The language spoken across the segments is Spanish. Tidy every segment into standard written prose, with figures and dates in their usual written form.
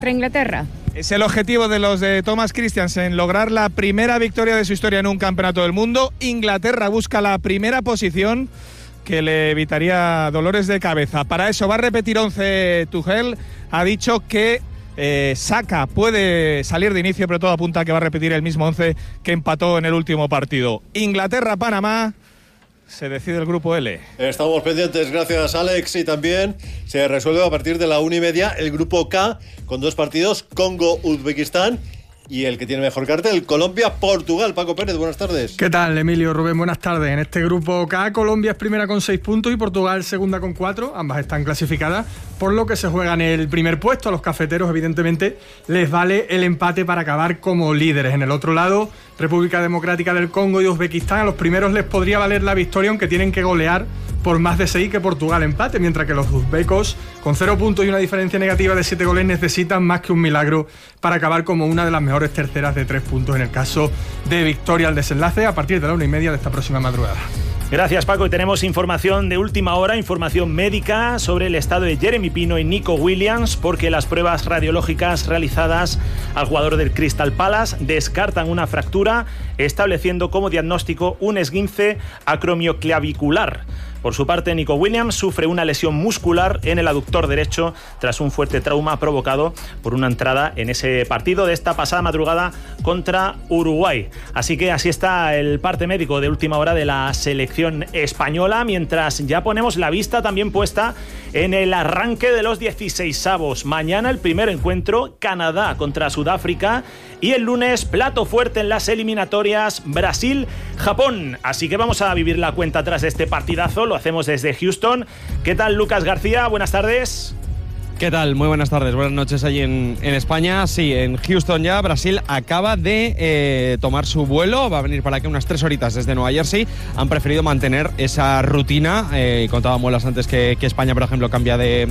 Inglaterra. Es el objetivo de los de Thomas Christiansen, lograr la primera victoria de su historia en un campeonato del mundo. Inglaterra busca la primera posición que le evitaría dolores de cabeza. Para eso va a repetir 11 Tuchel. Ha dicho que Saka puede salir de inicio, pero todo apunta a que va a repetir el mismo 11 que empató en el último partido. Inglaterra-Panamá. Se decide el grupo L. Estamos pendientes, gracias Alex. Y también se resuelve a partir de la 1:30 el grupo K, con 2 partidos, Congo-Uzbekistán y el que tiene mejor cartel, Colombia-Portugal. Paco Pérez, buenas tardes. ¿Qué tal, Emilio, Rubén? Buenas tardes. En este grupo K, Colombia es primera con 6 puntos y Portugal segunda con 4. Ambas están clasificadas, por lo que se juegan el primer puesto. A los cafeteros, evidentemente, les vale el empate para acabar como líderes. En el otro lado, República Democrática del Congo y Uzbekistán, a los primeros les podría valer la victoria, aunque tienen que golear por más de 6 que Portugal empate, mientras que los uzbecos, con 0 puntos y una diferencia negativa de 7 goles, necesitan más que un milagro para acabar como una de las mejores terceras de 3 puntos en el caso de victoria al desenlace a partir de la 1:30 de esta próxima madrugada. Gracias, Paco. Y tenemos información de última hora, información médica sobre el estado de Jeremy Pino y Nico Williams, porque las pruebas radiológicas realizadas al jugador del Crystal Palace descartan una fractura, estableciendo como diagnóstico un esguince acromioclavicular. Por su parte, Nico Williams sufre una lesión muscular en el aductor derecho tras un fuerte trauma provocado por una entrada en ese partido de esta pasada madrugada contra Uruguay. Así que así está el parte médico de última hora de la selección española, mientras ya ponemos la vista también puesta en el arranque de los 16avos. Mañana el primer encuentro, Canadá contra Sudáfrica, y el lunes plato fuerte en las eliminatorias, Brasil-Japón. Así que vamos a vivir la cuenta atrás de este partidazo. Lo hacemos desde Houston. ¿Qué tal, Lucas García? Buenas tardes. ¿Qué tal? Muy buenas tardes, buenas noches allí en España. Sí, en Houston ya Brasil acaba de tomar su vuelo, va a venir para aquí unas 3 horitas desde Nueva Jersey. Han preferido mantener esa rutina, contábamos antes que España, por ejemplo, cambia de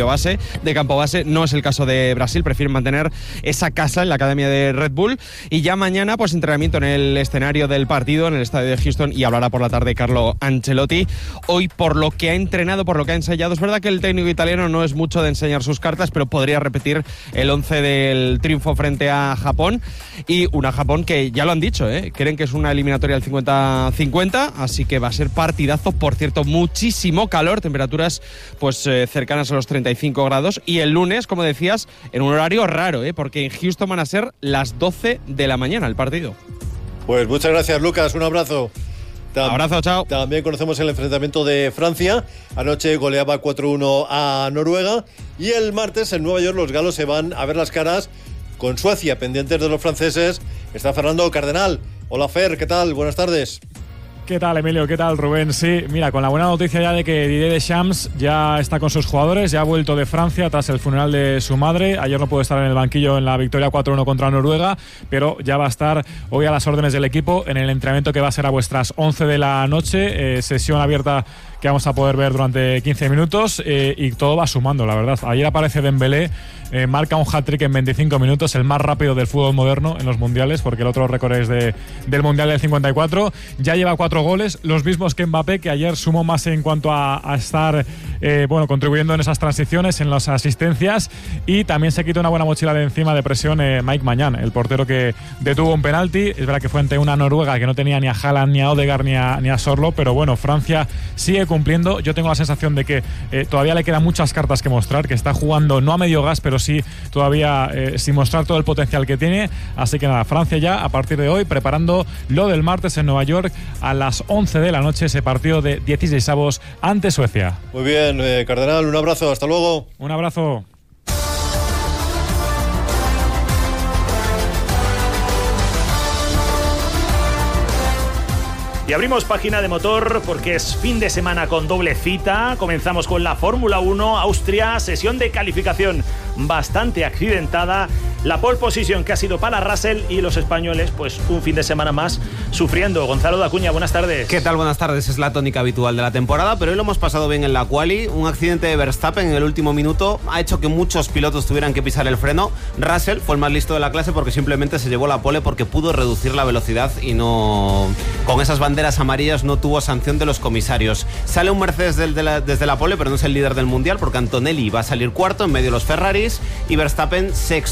campo base. No es el caso de Brasil, prefieren mantener esa casa en la academia de Red Bull. Y ya mañana, pues entrenamiento en el escenario del partido, en el estadio de Houston, y hablará por la tarde Carlo Ancelotti. Hoy, por lo que ha entrenado, por lo que ha ensayado, es verdad que el técnico italiano no es mucho de enseñar sus cartas, pero podría repetir el 11 del triunfo frente a Japón, y una Japón que ya lo han dicho, creen que es una eliminatoria al 50-50, así que va a ser partidazo. Por cierto, muchísimo calor, temperaturas pues cercanas a los 35 grados, y el lunes, como decías, en un horario raro, porque en Houston van a ser las 12 de la mañana el partido. Pues muchas gracias, Lucas, un abrazo. Abrazo, chao. También conocemos el enfrentamiento de Francia. Anoche goleaba 4-1 a Noruega. Y el martes en Nueva York los galos se van a ver las caras con Suecia. Pendientes de los franceses está Fernando Cardenal. Hola, Fer, ¿qué tal? Buenas tardes. ¿Qué tal, Emilio? ¿Qué tal, Rubén? Sí, mira, con la buena noticia ya de que Didier Deschamps ya está con sus jugadores, ya ha vuelto de Francia tras el funeral de su madre. Ayer no pudo estar en el banquillo en la victoria 4-1 contra Noruega, pero ya va a estar hoy a las órdenes del equipo en el entrenamiento que va a ser a vuestras 11 de la noche, sesión abierta que vamos a poder ver durante 15 minutos, y todo va sumando, la verdad. Ayer aparece Dembélé, marca un hat-trick en 25 minutos, el más rápido del fútbol moderno en los mundiales, porque el otro récord es del mundial del 54. Ya lleva 4 goles, los mismos que Mbappé, que ayer sumó más en cuanto a estar contribuyendo en esas transiciones, en las asistencias, y también se quitó una buena mochila de encima de presión Mike Maignan, el portero que detuvo un penalti. Es verdad que fue ante una Noruega que no tenía ni a Haaland, ni a Odegaard, ni a Sorlo, pero bueno, Francia sigue cumpliendo. Yo tengo la sensación de que todavía le quedan muchas cartas que mostrar, que está jugando no a medio gas, pero sí todavía sin mostrar todo el potencial que tiene. Así que nada, Francia ya a partir de hoy preparando lo del martes en Nueva York a las 11 de la noche, ese partido de 16avos ante Suecia. Muy bien, Cardenal, un abrazo, hasta luego. Un abrazo. Y abrimos página de motor porque es fin de semana con doble cita. Comenzamos con la Fórmula 1, Austria, sesión de calificación bastante accidentada. La pole position que ha sido para Russell, y los españoles, pues un fin de semana más sufriendo. Gonzalo de Acuña, buenas tardes. ¿Qué tal? Buenas tardes. Es la tónica habitual de la temporada, pero hoy lo hemos pasado bien en la quali. Un accidente de Verstappen en el último minuto ha hecho que muchos pilotos tuvieran que pisar el freno. Russell fue el más listo de la clase porque simplemente se llevó la pole porque pudo reducir la velocidad y no, con esas banderas amarillas, no tuvo sanción de los comisarios. Sale un Mercedes desde la pole, pero no es el líder del mundial porque Antonelli va a salir cuarto en medio de los Ferraris y Verstappen sexto.